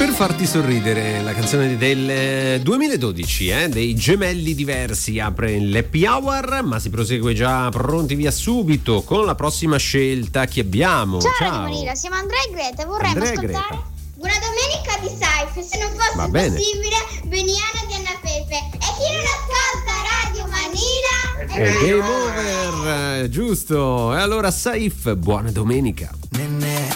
Per farti sorridere, la canzone del 2012, dei Gemelli Diversi, apre l'Happy Hour, ma si prosegue già pronti via subito con la prossima scelta. Chi abbiamo? Ciao Radio Manila, siamo Andrea e Greta, vorremmo ascoltare Greta. Buona domenica di Saif, se non fosse possibile Beniana di Anna Pepe. E chi non ascolta Radio Manila è game over, giusto. E allora Saif, buona domenica.